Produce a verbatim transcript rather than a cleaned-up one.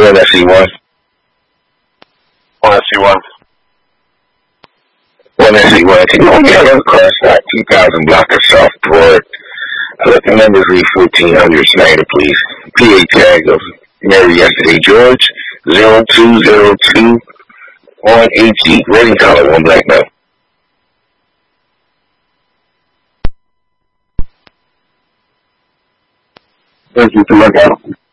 One S E one. One S E one. One S E one. Can you only have a cross out two thousand block of Southport? Let the numbers read fourteen hundred Snyder, please. P A tag of Mary yesterday, George, zero two zero two on H E. Rating color, one black male. Thank you for looking out.